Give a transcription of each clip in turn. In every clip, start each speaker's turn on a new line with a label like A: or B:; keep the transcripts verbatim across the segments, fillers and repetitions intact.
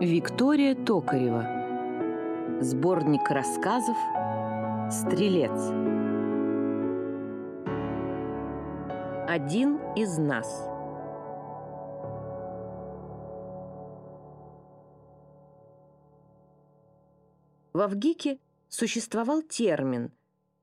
A: Виктория Токарева. Сборник рассказов «Стрелец». Один из нас. В Авгике существовал термин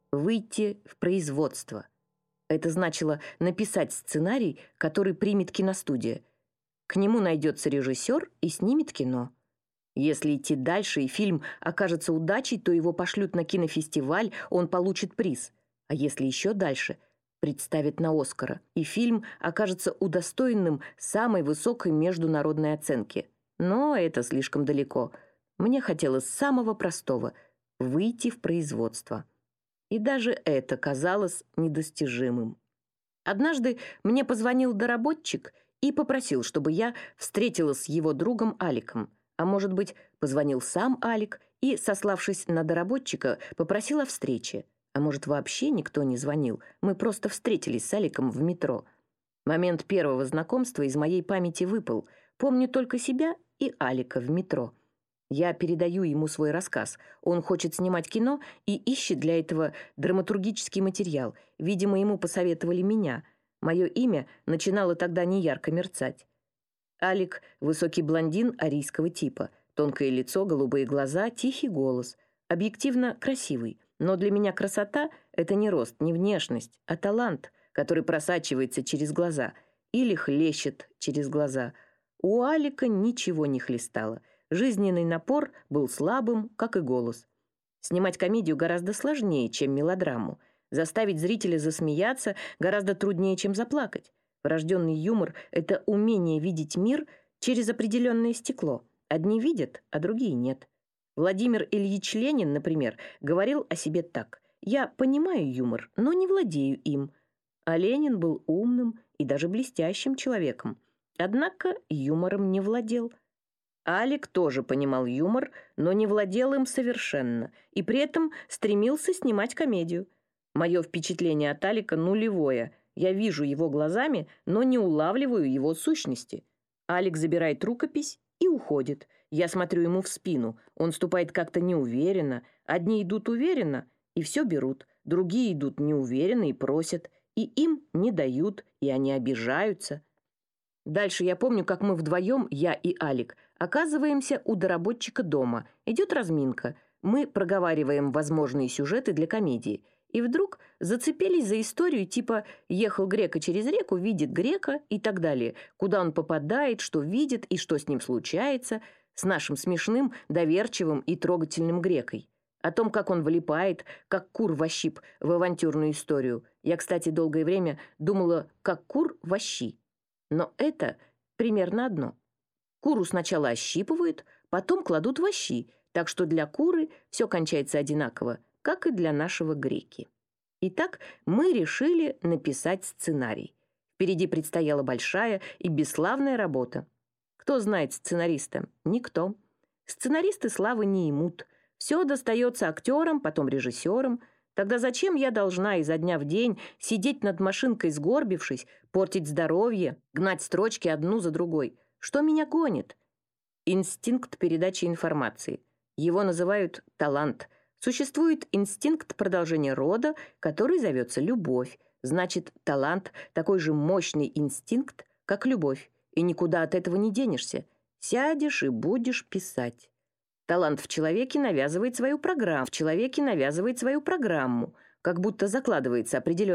A: «выйти в производство». Это значило написать сценарий, который примет киностудия. К нему найдется режиссер и снимет кино. Если идти дальше и фильм окажется удачей, то его пошлют на кинофестиваль, он получит приз. А если еще дальше, представят на Оскара, и фильм окажется удостоенным самой высокой международной оценки. Но это слишком далеко. Мне хотелось самого простого – выйти в производство. И даже это казалось недостижимым. Однажды мне позвонил доработчик и попросил, чтобы я встретилась с его другом Аликом. А может быть, позвонил сам Алик и, сославшись на доработчика, попросил о встрече. А может, вообще никто не звонил. Мы просто встретились с Аликом в метро. Момент первого знакомства из моей памяти выпал. Помню только себя и Алика в метро. Я передаю ему свой рассказ. Он хочет снимать кино и ищет для этого драматургический материал. Видимо, ему посоветовали меня. Мое имя начинало тогда неярко мерцать. Алик – высокий блондин арийского типа. Тонкое лицо, голубые глаза, тихий голос. Объективно красивый. Но для меня красота – это не рост, не внешность, а талант, который просачивается через глаза или хлещет через глаза. У Алика ничего не хлестало. Жизненный напор был слабым, как и голос. Снимать комедию гораздо сложнее, чем мелодраму. Заставить зрителя засмеяться гораздо труднее, чем заплакать. Врожденный юмор – это умение видеть мир через определенное стекло. Одни видят, а другие нет. Владимир Ильич Ленин, например, говорил о себе так: «Я понимаю юмор, но не владею им». А Ленин был умным и даже блестящим человеком. Однако юмором не владел. Алик тоже понимал юмор, но не владел им совершенно, и при этом стремился снимать комедию. Мое впечатление от Алика нулевое. Я вижу его глазами, но не улавливаю его сущности. Алик забирает рукопись и уходит. Я смотрю ему в спину. Он ступает как-то неуверенно. Одни идут уверенно и все берут. Другие идут неуверенно и просят. И им не дают, и они обижаются. Дальше я помню, как мы вдвоем, я и Алик, оказываемся у доработчика дома. Идет разминка. Мы проговариваем возможные сюжеты для комедии. И вдруг зацепились за историю типа «ехал грека через реку, видит грека» и так далее. Куда он попадает, что видит и что с ним случается, с нашим смешным, доверчивым и трогательным грекой. О том, как он влипает, как кур во щип в авантюрную историю. Я, кстати, долгое время думала, как кур во щи. Но это примерно одно. Куру сначала ощипывают, потом кладут во щи, так что для куры все кончается одинаково, как и для нашего греки. Итак, мы решили написать сценарий. Впереди предстояла большая и бесславная работа. Кто знает сценариста? Никто. Сценаристы славы не имут. Все достается актерам, потом режиссерам. Тогда зачем я должна изо дня в день сидеть над машинкой, сгорбившись, портить здоровье, гнать строчки одну за другой? Что меня гонит? Инстинкт передачи информации. Его называют талант. Существует инстинкт продолжения рода, который зовется любовь. Значит, талант – такой же мощный инстинкт, как любовь. И никуда от этого не денешься. Сядешь и будешь писать. Талант в человеке навязывает свою программу. В человеке навязывает свою программу, как будто закладывается определенная